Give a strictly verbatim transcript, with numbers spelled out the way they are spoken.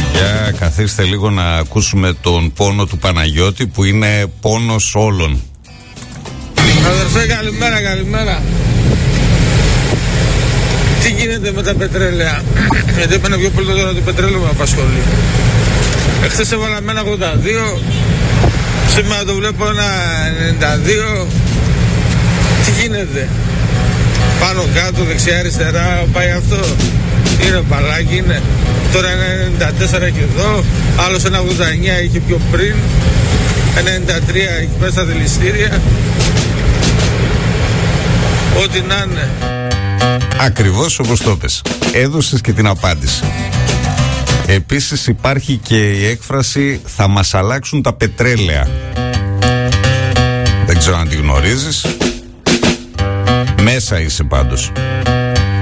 Για καθίστε λίγο να ακούσουμε τον πόνο του Παναγιώτη, που είναι πόνος όλων. Αδερφέ, καλημέρα, καλημέρα. Τι γίνεται με τα πετρέλαια? Γιατί έπαιρνε πιο πολύ τώρα το πετρέλαιο με απασχολεί. Εχθές έβαλα με ένα ογδόντα δύο, σήμερα το βλέπω ένα ενενήντα δύο. Τι γίνεται? Πάνω κάτω, δεξιά αριστερά πάει αυτό? Είναι μπαλάκι, είναι. Τώρα ένα ενενήντα τέσσερα έχει εδώ, άλλος ένα ογδόντα εννιά είχε πιο πριν, ενενήντα τρία έχει μέσα στα δηληστήρια. Ό,τι να είναι. Ακριβώς όπως το πες. Έδωσες και την απάντηση. Επίσης υπάρχει και η έκφραση «θα μας αλλάξουν τα πετρέλαια». Δεν ξέρω αν τη γνωρίζεις. Μέσα είσαι πάντως.